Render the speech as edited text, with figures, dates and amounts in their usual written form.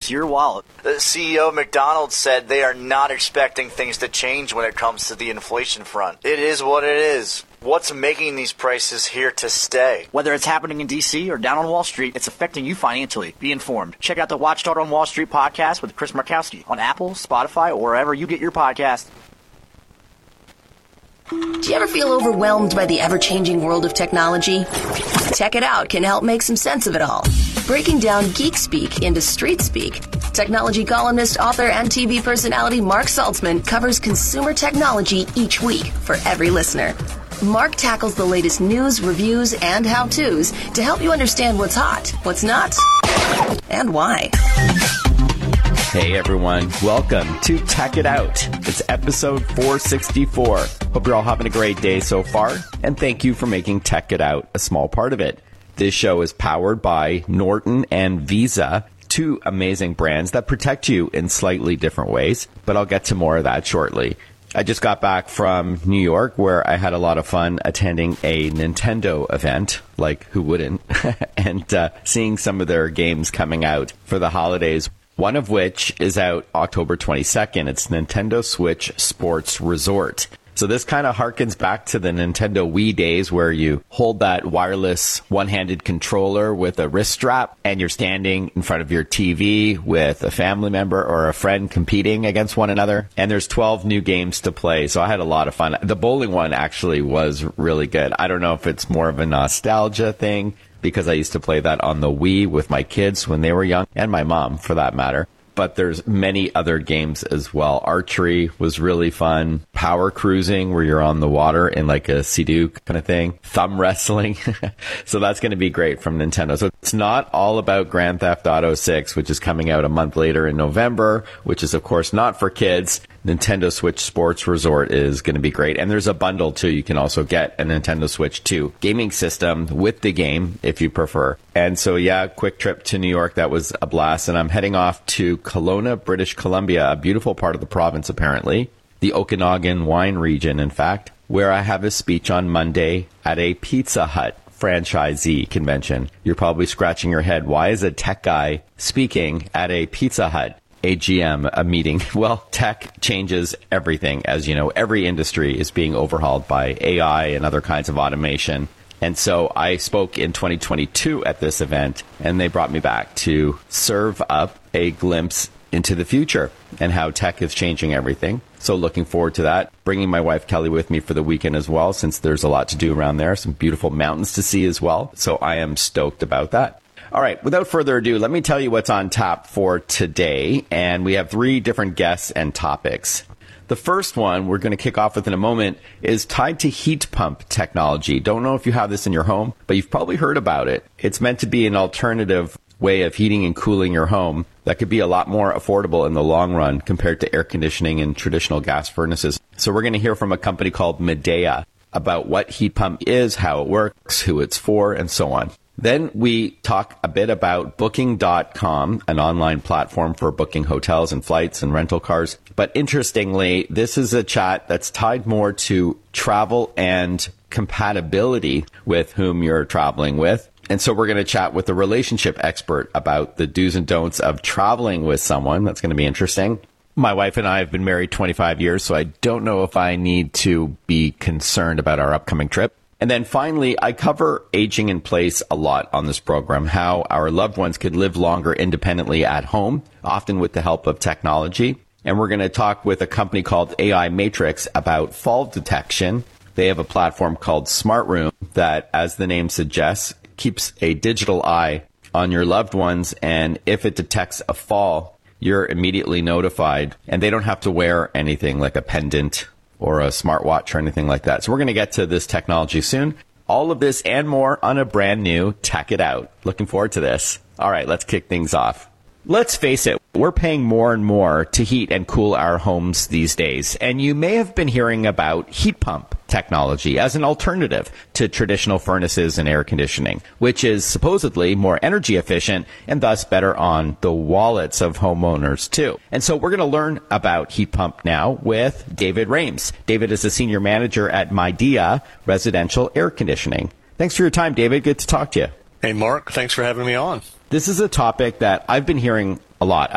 to your wallet. The CEO of McDonald's said they are not expecting things to change when it comes to the inflation front. It is what it is. What's making these prices here to stay? Whether it's happening in D.C. or down on Wall Street, it's affecting you financially. Be informed. Check out the Watchdog on Wall Street podcast with Chris Markowski on Apple, Spotify, or wherever you get your podcast. Do you ever feel overwhelmed by the ever-changing world of technology? Check It Out can help make some sense of it all. Breaking down geek speak into street speak, technology columnist, author, and TV personality Mark Saltzman covers consumer technology each week for every listener. Mark tackles the latest news, reviews, and how-tos to help you understand what's hot, what's not, and why. Hey everyone, welcome to Tech It Out. It's episode 464. Hope you're all having a great day so far, and thank you for making Tech It Out a small part of it. This show is powered by Norton and Visa, two amazing brands that protect you in slightly different ways, but I'll get to more of that shortly. I just got back from New York where I had a lot of fun attending a Nintendo event, like who wouldn't, and seeing some of their games coming out for the holidays. One of which is out October 22nd. It's Nintendo Switch Sports Resort. So this kind of harkens back to the Nintendo Wii days where you hold that wireless one-handed controller with a wrist strap and you're standing in front of your TV with a family member or a friend competing against one another. And there's 12 new games to play. So I had a lot of fun. The bowling one actually was really good. I don't know if it's more of a nostalgia thing, because I used to play that on the Wii with my kids when they were young, and my mom, for that matter. But there's many other games as well. Archery was really fun. Power cruising, where you're on the water in like a Sea-Doo kind of thing. Thumb wrestling. So that's going to be great from Nintendo. So it's not all about Grand Theft Auto 6, which is coming out a month later in November, which is, of course, not for kids. Nintendo Switch Sports Resort is going to be great. And there's a bundle, too. You can also get a Nintendo Switch 2 gaming system with the game, if you prefer. And so, yeah, quick trip to New York. That was a blast. And I'm heading off to Kelowna, British Columbia, a beautiful part of the province, apparently. The Okanagan wine region, in fact, where I have a speech on Monday at a Pizza Hut franchisee convention. You're probably scratching your head. Why is a tech guy speaking at a Pizza Hut AGM, a meeting? Well, tech changes everything. As you know, every industry is being overhauled by AI and other kinds of automation. And so I spoke in 2022 at this event, and they brought me back to serve up a glimpse into the future and how tech is changing everything. So looking forward to that. Bringing my wife Kelly with me for the weekend as well, since there's a lot to do around there. Some beautiful mountains to see as well. So I am stoked about that. All right, without further ado, let me tell you what's on tap for today. And we have 3 different guests and topics. The first one we're going to kick off with in a moment is tied to heat pump technology. Don't know if you have this in your home, but you've probably heard about it. It's meant to be an alternative way of heating and cooling your home that could be a lot more affordable in the long run compared to air conditioning and traditional gas furnaces. So we're going to hear from a company called Midea about what heat pump is, how it works, who it's for, and so on. Then we talk a bit about Booking.com, an online platform for booking hotels and flights and rental cars. But interestingly, this is a chat that's tied more to travel and compatibility with whom you're traveling with. And so we're going to chat with a relationship expert about the do's and don'ts of traveling with someone. That's going to be interesting. My wife and I have been married 25 years, so I don't know if I need to be concerned about our upcoming trip. And then finally, I cover aging in place a lot on this program, how our loved ones could live longer independently at home, often with the help of technology. And we're going to talk with a company called AI Matrix about fall detection. They have a platform called Smart Room that, as the name suggests, keeps a digital eye on your loved ones. And if it detects a fall, you're immediately notified. And they don't have to wear anything like a pendant or a smartwatch or anything like that. So we're going to get to this technology soon. All of this and more on a brand new Tech It Out. Looking forward to this. All right, let's kick things off. Let's face it, we're paying more and more to heat and cool our homes these days. And you may have been hearing about heat pump technology as an alternative to traditional furnaces and air conditioning, which is supposedly more energy efficient and thus better on the wallets of homeowners too. And so we're going to learn about heat pump now with David Rames. David is a senior manager at Midea Residential Air Conditioning. Thanks for your time, David. Good to talk to you. Hey, Mark. Thanks for having me on. This is a topic that I've been hearing a lot